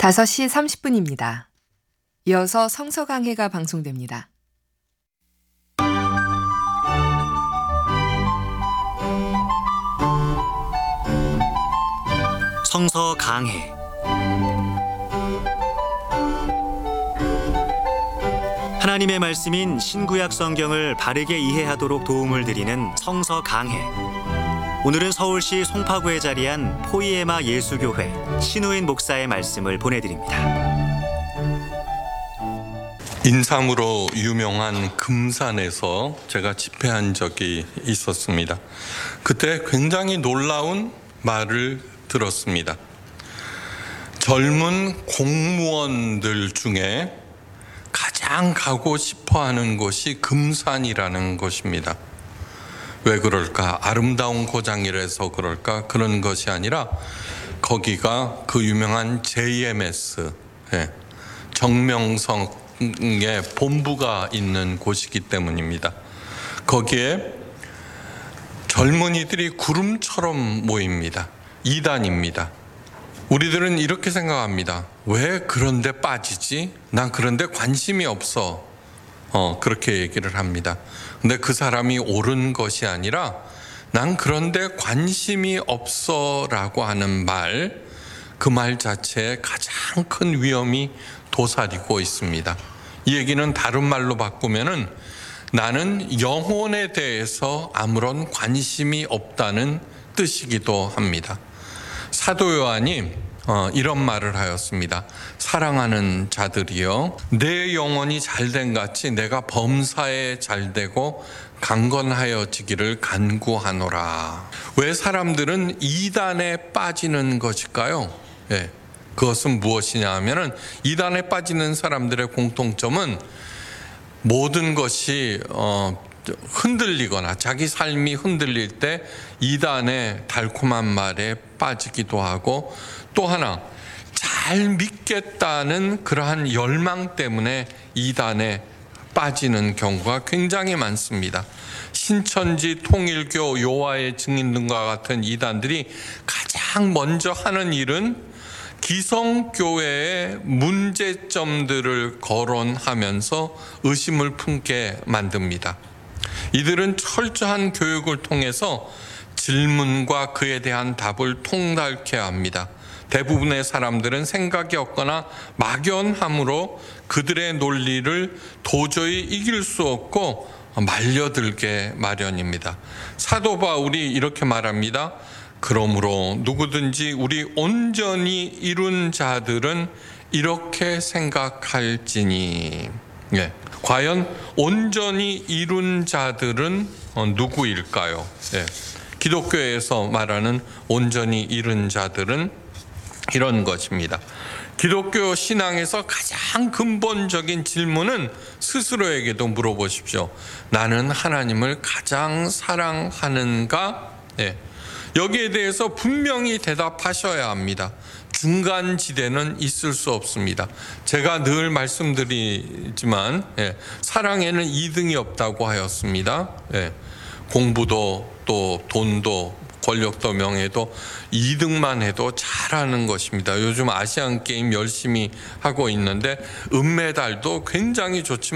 5시 30분입니다. 이어서 성서 강해가 방송됩니다. 성서 강해. 하나님의 말씀인 신구약 성경을 바르게 이해하도록 도움을 드리는 성서 강해. 오늘은 서울시 송파구에 자리한 포이에마 예수교회 신우인 목사의 말씀을 보내드립니다. 인삼으로 유명한 금산에서 제가 집회한 적이 있었습니다. 그때 굉장히 놀라운 말을 들었습니다. 젊은 공무원들 중에 가장 가고 싶어 하는 곳이 금산이라는 곳입니다. 왜 그럴까? 아름다운 고장이라서 그럴까? 그런 것이 아니라 거기가 그 유명한 JMS, 정명성의 본부가 있는 곳이기 때문입니다. 거기에 젊은이들이 구름처럼 모입니다. 이단입니다. 우리들은 이렇게 생각합니다. 왜 그런데 빠지지? 난 그런데 관심이 없어. 그렇게 얘기를 합니다. 근데 그 사람이 옳은 것이 아니라 난 그런데 관심이 없어 라고 하는 말, 그 말 자체에 가장 큰 위험이 도사리고 있습니다. 이 얘기는 다른 말로 바꾸면은 나는 영혼에 대해서 아무런 관심이 없다는 뜻이기도 합니다. 사도 요한이 이런 말을 하였습니다. 사랑하는 자들이여, 내 영혼이 잘된 같이 내가 범사에 잘되고 강건하여지기를 간구하노라. 왜 사람들은 이단에 빠지는 것일까요? 그것은 무엇이냐 하면은 이단에 빠지는 사람들의 공통점은 모든 것이 흔들리거나 자기 삶이 흔들릴 때 이단의 달콤한 말에 빠지기도 하고, 또 하나 잘 믿겠다는 그러한 열망 때문에 이단에 빠지는 경우가 굉장히 많습니다. 신천지, 통일교, 요하의 증인 등과 같은 이단들이 가장 먼저 하는 일은 기성교회의 문제점들을 거론하면서 의심을 품게 만듭니다. 이들은 철저한 교육을 통해서 질문과 그에 대한 답을 통달케 합니다. 대부분의 사람들은 생각이 없거나 막연함으로 그들의 논리를 도저히 이길 수 없고 말려들게 마련입니다. 사도 바울이 이렇게 말합니다. 그러므로 누구든지 우리 온전히 이룬 자들은 이렇게 생각할지니. 과연 온전히 이룬 자들은 누구일까요? 기독교에서 말하는 온전히 이룬 자들은 이런 것입니다. 기독교 신앙에서 가장 근본적인 질문은 스스로에게도 물어보십시오. 나는 하나님을 가장 사랑하는가? 여기에 대해서 분명히 대답하셔야 합니다. 중간지대는 있을 수 없습니다. 제가 늘 말씀드리지만 사랑에는 2등이 없다고 하였습니다. 공부도 또 돈도 권력도 명예도 2등만 해도 잘하는 것입니다. 요즘 아시안게임 열심히 하고 있는데 은메달도 굉장히 좋지만